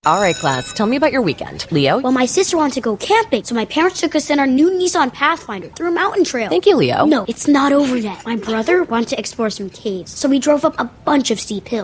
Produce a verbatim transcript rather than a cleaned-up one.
All right, class, tell me about your weekend. Leo? Well, my sister wanted to go camping, so my parents took us in our new Nissan Pathfinder through a mountain trail. Thank you, Leo. No, it's not over yet. My brother wanted to explore some caves, so we drove up a bunch of steep hills.